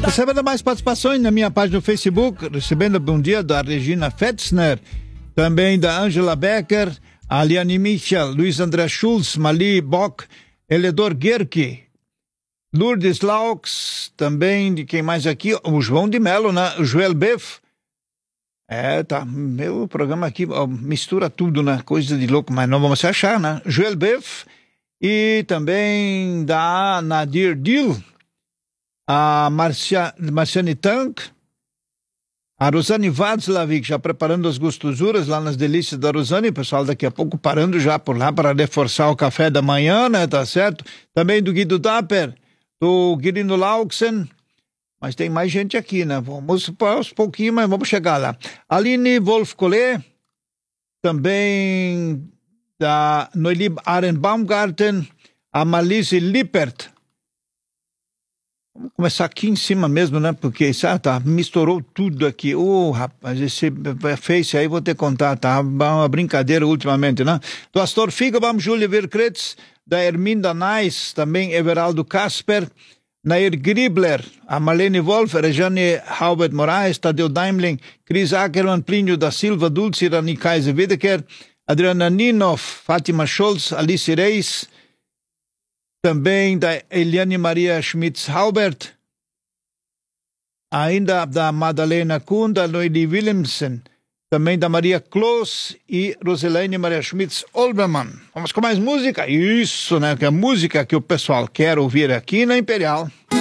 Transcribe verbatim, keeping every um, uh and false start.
Recebendo mais participações na minha página do Facebook, recebendo bom dia da Regina Fetzner, também da Angela Becker, a Liane Michel, Luiz André Schulz, Mali Bock, Eledor Gerke, Lourdes Laux, também de quem mais aqui? O João de Melo, né? O Joel Beff. É, tá, meu programa aqui ó, mistura tudo, né? Coisa de louco, mas não vamos se achar, né? Joel Beff e também da Nadir Dil, a Marcia, Marciane Tank, a Rosane Václavic, já preparando as gostosuras lá nas delícias da Rosane, pessoal daqui a pouco parando já por lá para reforçar o café da manhã, né, tá certo? Também do Guido Dapper, do Guilherme Lauxen, mas tem mais gente aqui, né? Vamos aos pouquinhos, mas vamos chegar lá. Aline Wolf Collet, também da Noelib Arenbaumgarten, a Malice Lippert. Vamos começar aqui em cima mesmo, né? Porque, sabe, tá, misturou tudo aqui. Ô, oh, rapaz, esse Face aí vou ter que contar, tá? Uma brincadeira ultimamente, né? Do Astor Figobam, Júlia Verkretz, da Herminda Nais, também Everaldo Casper, Nair Gribler, a Marlene Wolf, Rejane Haubert Moraes, Tadeu Daimling, Chris Ackermann, Plínio da Silva, Dulce, Rani Kaiser Widecker, Adriana Ninoff, Fátima Scholz, Alice Reis, também da Eliane Maria Schmitz-Haubert, ainda da Madalena Kuhn, da Noeli Willemsen, também da Maria Kloss e Roselaine Maria Schmitz-Olbermann. Vamos com mais música? Isso, né? Que é a música que o pessoal quer ouvir aqui na Imperial.